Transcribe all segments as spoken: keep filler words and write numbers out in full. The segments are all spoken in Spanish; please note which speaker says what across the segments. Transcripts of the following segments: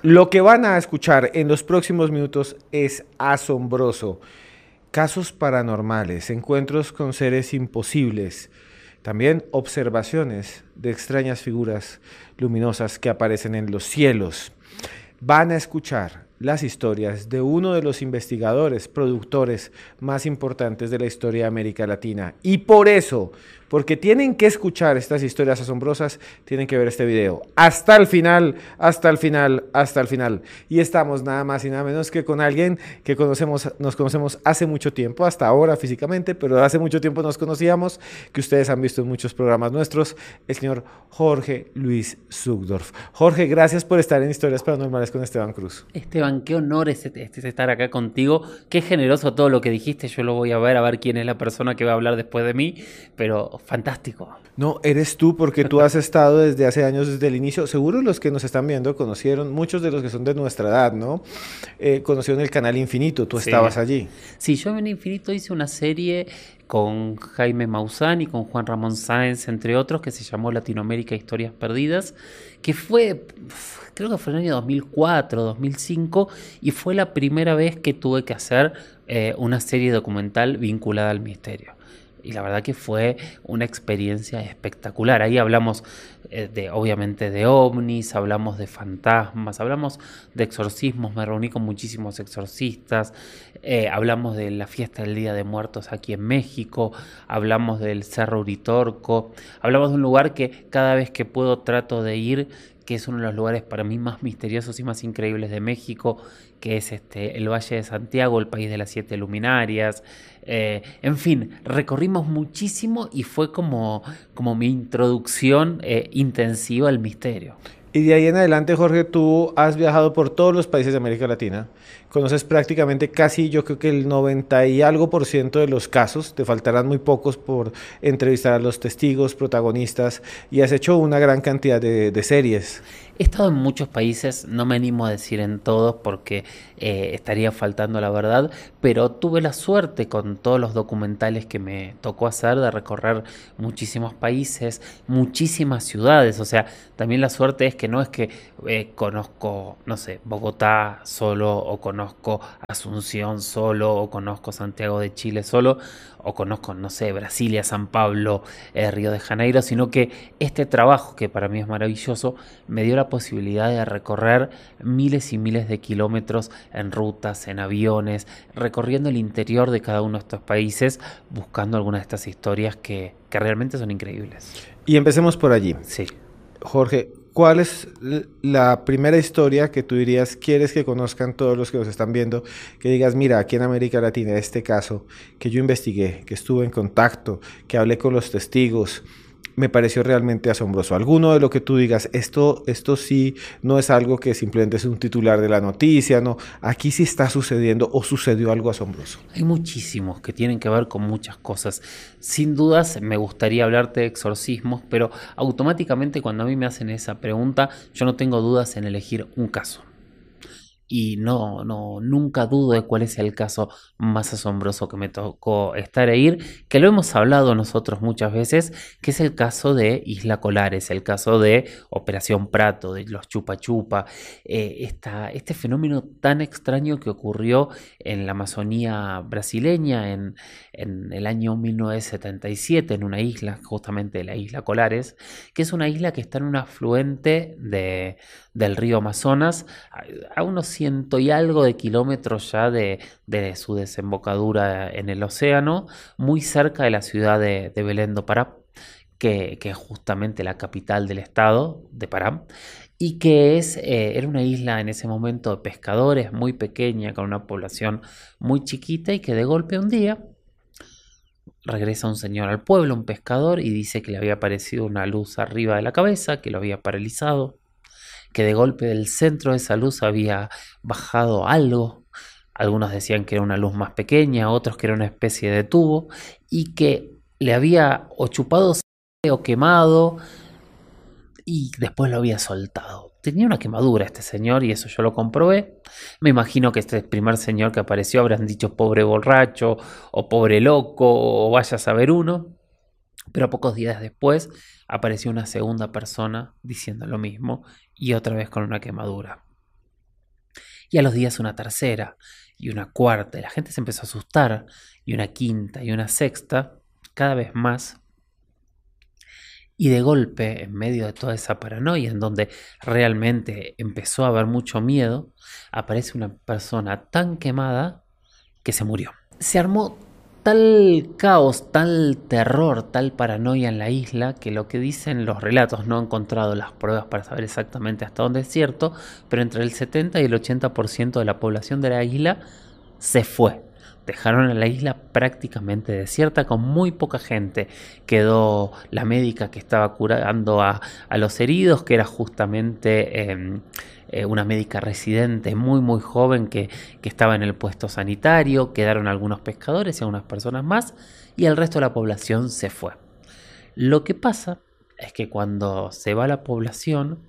Speaker 1: Lo que van a escuchar en los próximos minutos es asombroso. Casos paranormales, encuentros con seres imposibles, también observaciones de extrañas figuras luminosas que aparecen en los cielos. Van a escuchar las historias de uno de los investigadores, productores más importantes de la historia de América Latina. Y por eso, porque tienen que escuchar estas historias asombrosas, tienen que ver este video. Hasta el final, hasta el final, hasta el final. Y estamos nada más y nada menos que con alguien que conocemos, nos conocemos hace mucho tiempo, hasta ahora físicamente, pero hace mucho tiempo nos conocíamos, que ustedes han visto en muchos programas nuestros, el señor Jorge Luis Zugdorf. Jorge, gracias por estar en Historias Paranormales con Esteban Cruz.
Speaker 2: Esteban, qué honor es, es estar acá contigo. Qué generoso todo lo que dijiste. Yo lo voy a ver, a ver quién es la persona que va a hablar después de mí. Pero fantástico.
Speaker 1: No, eres tú, porque tú has estado desde hace años, desde el inicio. Seguro los que nos están viendo conocieron, muchos de los que son de nuestra edad, ¿no? Eh, conocieron el canal Infinito, tú
Speaker 2: Sí.
Speaker 1: estabas allí.
Speaker 2: Sí, yo en Infinito hice una serie con Jaime Maussan y con Juan Ramón Sáenz, entre otros, que se llamó Latinoamérica Historias Perdidas, que fue, creo que fue en el año dos mil cuatro, dos mil cinco, y fue la primera vez que tuve que hacer eh, una serie documental vinculada al misterio. Y la verdad que fue una experiencia espectacular. Ahí hablamos eh, de, obviamente, de ovnis, hablamos de fantasmas, hablamos de exorcismos. Me reuní con muchísimos exorcistas, eh, hablamos de la fiesta del Día de Muertos aquí en México, hablamos del Cerro Uritorco, hablamos de un lugar que cada vez que puedo trato de ir, que es uno de los lugares para mí más misteriosos y más increíbles de México, que es este, el Valle de Santiago, el país de las siete luminarias. Eh, en fin, recorrimos muchísimo y fue como, como mi introducción eh, intensiva al misterio.
Speaker 1: Y de ahí en adelante, Jorge, tú has viajado por todos los países de América Latina. Conoces prácticamente casi, yo creo que el noventa y algo por ciento de los casos. Te faltarán muy pocos por entrevistar a los testigos, protagonistas, y has hecho una gran cantidad de, de series.
Speaker 2: He estado en muchos países, no me animo a decir en todos porque eh, estaría faltando la verdad, pero tuve la suerte con todos los documentales que me tocó hacer de recorrer muchísimos países, muchísimas ciudades. O sea, también la suerte es que no es que eh, conozco, no sé, Bogotá solo, o conozco Asunción solo, o conozco Santiago de Chile solo, o conozco, no sé, Brasilia, San Pablo, eh, Río de Janeiro, sino que este trabajo, que para mí es maravilloso, me dio la posibilidad de recorrer miles y miles de kilómetros en rutas, en aviones, recorriendo el interior de cada uno de estos países, buscando algunas de estas historias que, que realmente son increíbles.
Speaker 1: Y empecemos por allí.
Speaker 2: Sí.
Speaker 1: Jorge, ¿cuál es la primera historia que tú dirías, quieres que conozcan todos los que nos están viendo? Que digas, mira, aquí en América Latina, este caso que yo investigué, que estuve en contacto, que hablé con los testigos, me pareció realmente asombroso. Alguno de lo que tú digas, esto, esto sí no es algo que simplemente es un titular de la noticia, no, aquí sí está sucediendo o sucedió algo asombroso.
Speaker 2: Hay muchísimos que tienen que ver con muchas cosas. Sin dudas me gustaría hablarte de exorcismos, pero automáticamente cuando a mí me hacen esa pregunta, yo no tengo dudas en elegir un caso. Y no, no, nunca dudo de cuál es el caso más asombroso que me tocó estar a ir, que lo hemos hablado nosotros muchas veces, que es el caso de Isla Colares, el caso de Operación Prato, de los Chupa Chupa, eh, esta, este fenómeno tan extraño que ocurrió en la Amazonía brasileña en, en el año mil novecientos setenta y siete, en una isla, justamente la Isla Colares, que es una isla que está en un afluente de, del río Amazonas, a, a unos ciento y algo de kilómetros ya de, de su desembocadura en el océano, muy cerca de la ciudad de, de Belén do Pará, que, que es justamente la capital del estado de Pará, y que es, eh, era una isla en ese momento de pescadores, muy pequeña, con una población muy chiquita, y que de golpe un día regresa un señor al pueblo, un pescador, y dice que le había aparecido una luz arriba de la cabeza, que lo había paralizado, que de golpe del centro de esa luz había bajado algo. Algunos decían que era una luz más pequeña, otros que era una especie de tubo, y que le había o chupado sangre o quemado, y después lo había soltado. Tenía una quemadura este señor, y eso yo lo comprobé. Me imagino que este primer señor que apareció habrán dicho pobre borracho, o pobre loco, o vaya a saber uno. Pero pocos días después apareció una segunda persona diciendo lo mismo, y otra vez con una quemadura. Y a los días una tercera y una cuarta. Y la gente se empezó a asustar. Y una quinta y una sexta. Cada vez más. Y de golpe, en medio de toda esa paranoia, en donde realmente empezó a haber mucho miedo, aparece una persona tan quemada que se murió. Se armó tal caos, tal terror, tal paranoia en la isla, que lo que dicen los relatos, no he encontrado las pruebas para saber exactamente hasta dónde es cierto, pero entre el setenta y el ochenta por ciento de la población de la isla se fue. Dejaron a la isla prácticamente desierta, con muy poca gente. Quedó la médica que estaba curando a, a los heridos, que era justamente eh, eh, una médica residente muy muy joven que, que estaba en el puesto sanitario. Quedaron algunos pescadores y algunas personas más, y el resto de la población se fue. Lo que pasa es que cuando se va la población,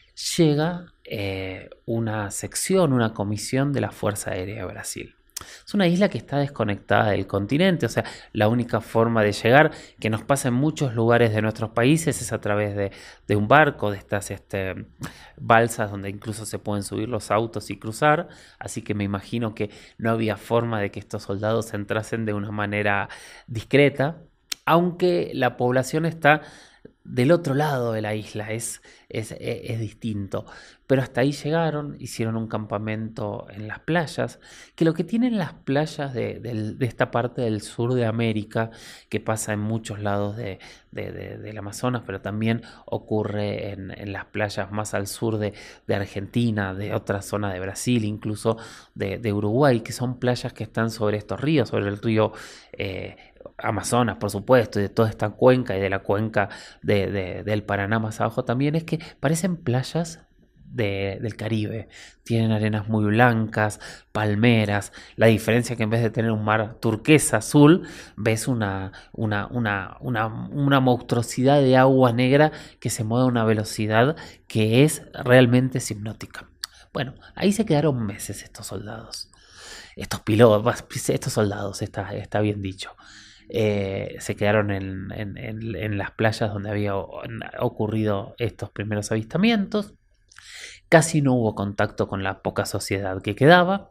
Speaker 2: llega eh, una sección, una comisión de la Fuerza Aérea de Brasil. Es una isla que está desconectada del continente, o sea, la única forma de llegar, que nos pasa en muchos lugares de nuestros países, es a través de, de un barco, de estas este, balsas donde incluso se pueden subir los autos y cruzar, así que me imagino que no había forma de que estos soldados entrasen de una manera discreta, aunque la población está del otro lado de la isla, es, es, es distinto. Pero hasta ahí llegaron, hicieron un campamento en las playas, que lo que tienen las playas de, de, de esta parte del sur de América, que pasa en muchos lados de, de, de, del Amazonas, pero también ocurre en, en las playas más al sur de, de Argentina, de otra zona de Brasil, incluso de, de Uruguay, que son playas que están sobre estos ríos, sobre el río eh, Amazonas, por supuesto, y de toda esta cuenca y de la cuenca de, de, del Paraná más abajo también, es que parecen playas de, del Caribe. Tienen arenas muy blancas, palmeras. La diferencia es que en vez de tener un mar turquesa azul, ves una, una, una, una, una monstruosidad de agua negra que se mueve a una velocidad que es realmente hipnótica. Bueno, ahí se quedaron meses estos soldados. Estos pilotos, estos soldados, está, está bien dicho. Eh, se quedaron en, en, en, en las playas donde había ocurrido estos primeros avistamientos. Casi no hubo contacto con la poca sociedad que quedaba.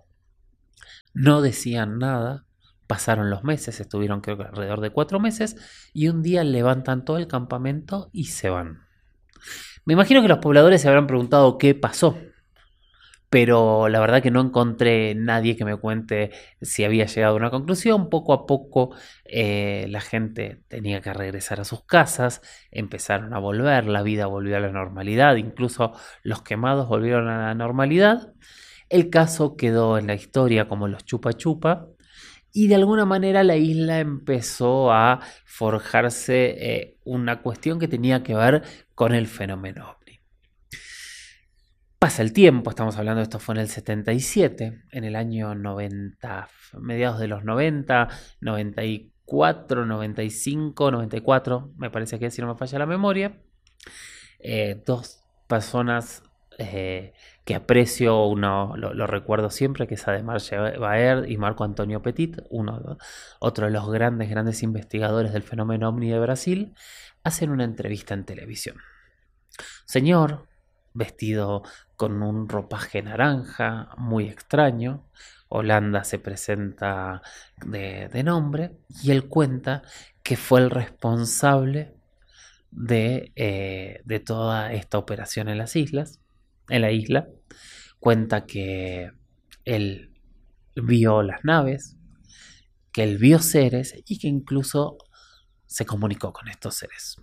Speaker 2: No decían nada. Pasaron los meses, estuvieron creo que alrededor de cuatro meses, y un día levantan todo el campamento y se van. Me imagino que los pobladores se habrán preguntado qué pasó, pero la verdad que no encontré nadie que me cuente si había llegado a una conclusión. Poco a poco eh, la gente tenía que regresar a sus casas, empezaron a volver, la vida volvió a la normalidad, incluso los quemados volvieron a la normalidad. El caso quedó en la historia como los chupa chupa, y de alguna manera la isla empezó a forjarse eh, una cuestión que tenía que ver con el fenómeno ovni. Pasa el tiempo, estamos hablando de esto fue en el setenta y siete, en el año noventa, mediados de los noventa, noventa y cuatro, noventa y cinco, noventa y cuatro, me parece que si no me falla la memoria, eh, dos personas eh, que aprecio, uno lo, lo recuerdo siempre, que es Ademar Baer y Marco Antonio Petit, uno, otro de los grandes, grandes investigadores del fenómeno ovni de Brasil, hacen una entrevista en televisión. Señor, vestido con un ropaje naranja muy extraño, Holanda se presenta de, de nombre, y él cuenta que fue el responsable de, eh, de toda esta operación en las islas, en la isla. Cuenta que él vio las naves, que él vio seres y que incluso se comunicó con estos seres.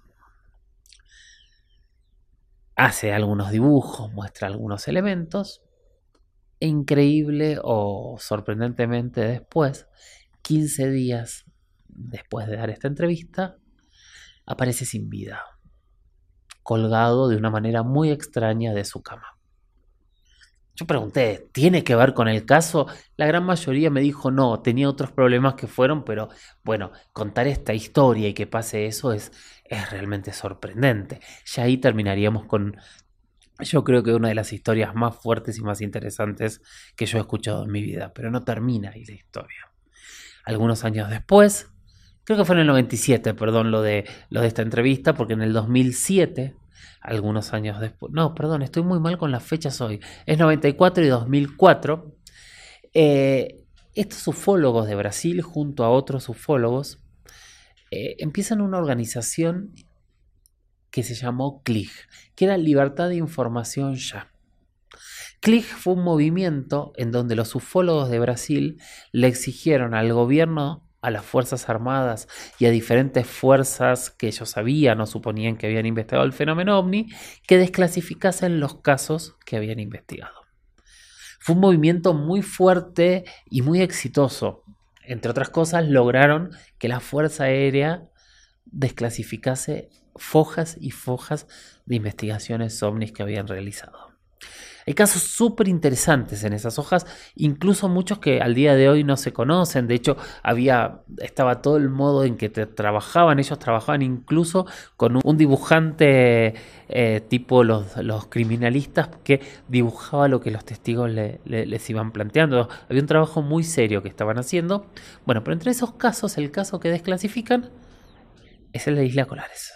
Speaker 2: Hace algunos dibujos, muestra algunos elementos, e increíble o sorprendentemente después, quince días después de dar esta entrevista, aparece sin vida, colgado de una manera muy extraña de su cama. Yo pregunté, ¿tiene que ver con el caso? La gran mayoría me dijo no, tenía otros problemas que fueron, pero bueno, contar esta historia y que pase eso es, es realmente sorprendente. Ya ahí terminaríamos con, yo creo que una de las historias más fuertes y más interesantes que yo he escuchado en mi vida, pero no termina ahí la historia. Algunos años después, creo que fue en el noventa y siete, perdón, lo de, lo de esta entrevista, porque en el dos mil siete algunos años después. No, perdón, estoy muy mal con las fechas hoy. Es noventa y cuatro y dos mil cuatro. Eh, estos ufólogos de Brasil, junto a otros ufólogos, eh, empiezan una organización que se llamó C L I G, que era Libertad de Información Ya. C L I G fue un movimiento en donde los ufólogos de Brasil le exigieron al gobierno, a las Fuerzas Armadas y a diferentes fuerzas que ellos sabían o suponían que habían investigado el fenómeno ovni, que desclasificasen los casos que habían investigado. Fue un movimiento muy fuerte y muy exitoso. Entre otras cosas, lograron que la Fuerza Aérea desclasificase fojas y fojas de investigaciones ovnis que habían realizado. Hay casos súper interesantes en esas hojas, incluso muchos que al día de hoy no se conocen. De hecho, había, estaba todo el modo en que te trabajaban. Ellos trabajaban incluso con un dibujante eh, tipo los, los criminalistas que dibujaba lo que los testigos le, le, les iban planteando. Había un trabajo muy serio que estaban haciendo. Bueno, pero entre esos casos, el caso que desclasifican es el de Isla Colares.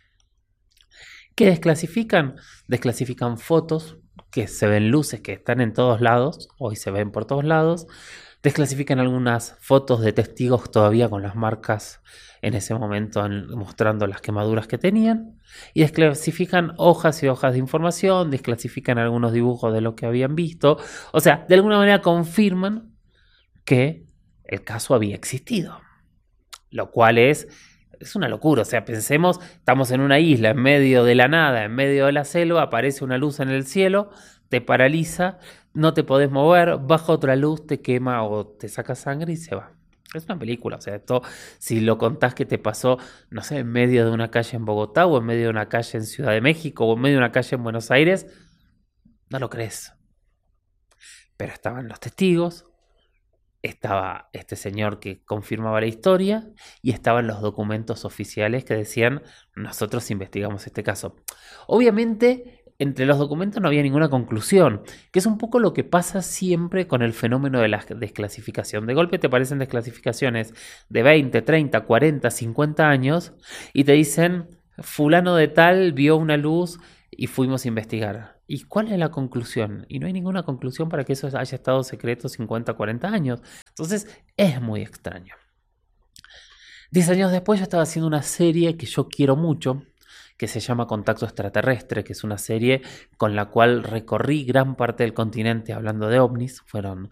Speaker 2: ¿Qué desclasifican? Desclasifican fotos, que se ven luces que están en todos lados, hoy se ven por todos lados. Desclasifican algunas fotos de testigos todavía con las marcas en ese momento mostrando las quemaduras que tenían. Y desclasifican hojas y hojas de información, desclasifican algunos dibujos de lo que habían visto. O sea, de alguna manera confirman que el caso había existido. Lo cual es... Es una locura, o sea, pensemos, estamos en una isla, en medio de la nada, en medio de la selva, aparece una luz en el cielo, te paraliza, no te podés mover, baja otra luz, te quema o te saca sangre y se va. Es una película, o sea, esto, si lo contás que te pasó, no sé, en medio de una calle en Bogotá, o en medio de una calle en Ciudad de México, o en medio de una calle en Buenos Aires, no lo crees. Pero estaban los testigos, estaba este señor que confirmaba la historia y estaban los documentos oficiales que decían nosotros investigamos este caso. Obviamente entre los documentos no había ninguna conclusión, que es un poco lo que pasa siempre con el fenómeno de la desclasificación. De golpe te aparecen desclasificaciones de veinte, treinta, cuarenta, cincuenta años y te dicen fulano de tal vio una luz y fuimos a investigar. ¿Y cuál es la conclusión? Y no hay ninguna conclusión para que eso haya estado secreto cincuenta, cuarenta años. Entonces es muy extraño. Diez años después yo estaba haciendo una serie que yo quiero mucho, que se llama Contacto Extraterrestre, que es una serie con la cual recorrí gran parte del continente hablando de ovnis. Fueron